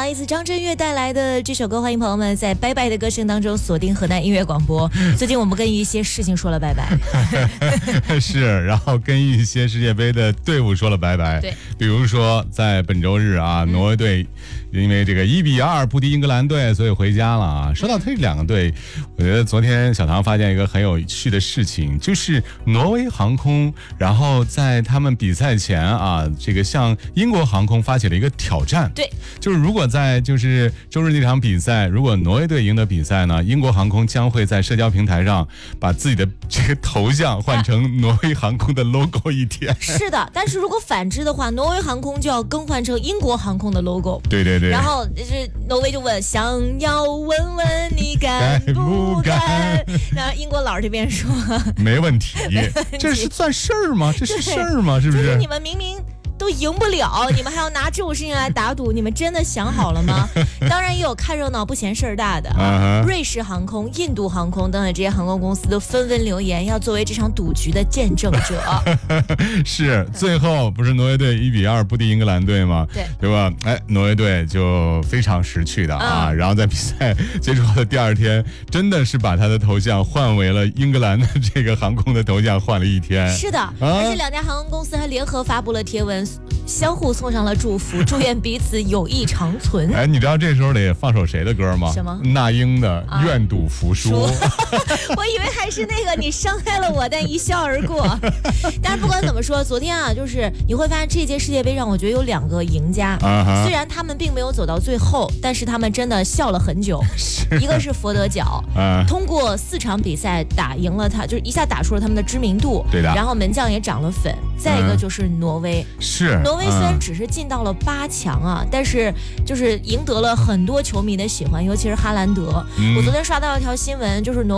来自张震岳带来的这首歌，欢迎朋友们在拜拜的歌声当中锁定河南音乐广播。最近我们跟一些事情说了拜拜， 是，然后跟一些世界杯的队伍说了拜拜。 对， 比如说在本周日啊，挪威队因为这个1-2不敌英格兰队，所以回家了啊。说到这两个队，我觉得昨天小唐发现一个很有趣的事情，就是挪威航空，然后在他们比赛前啊，这个向英国航空发起了一个挑战。 对， 就是如果在就是周日那场比赛，如果挪威队赢得比赛呢，英国航空将会在社交平台上把自己的这个头像换成挪威航空的 logo 一天。 是的，但是如果反之的话，挪威航空就要更换成英国航空的 logo。 对对对。 然后就是挪威就问，想要问问你敢不敢？然后英国佬这边说没问题，这是算事儿吗？这是事儿吗？是不是？ 就是你们明明都赢不了，你们还要拿这种事情来打赌，你们真的想好了吗？当然也有看热闹不嫌事儿大的啊，瑞士航空、印度航空等等这些航空公司都纷纷留言，要作为这场赌局的见证者。 是，最后不是挪威队1-2不敌英格兰队吗？对吧？哎，挪威队就非常识趣的啊，然后在比赛结束后的第二天，真的是把他的头像换为了英格兰的这个航空的头像，换了一天。 是的，而且两家航空公司还联合发布了贴文，相互送上了祝福，祝愿彼此友谊长存。 哎，你知道这时候得放首谁的歌吗？ 什么？ 那英的《愿赌服输》。 我以为还是那个你伤害了我，但一笑而过。但是不管怎么说，昨天啊，就是你会发现这届世界杯让我觉得有两个赢家，虽然他们并没有走到最后，但是他们真的笑了很久。一个是佛得角，通过4场比赛打赢了他，就是一下打出了他们的知名度。 对的。 然后门将也涨了粉。再一个就是挪威， 是挪威虽然只是进到了8强啊，但是就是赢得了很多球迷的喜欢，尤其是哈兰德。我昨天刷到一条新闻，就是挪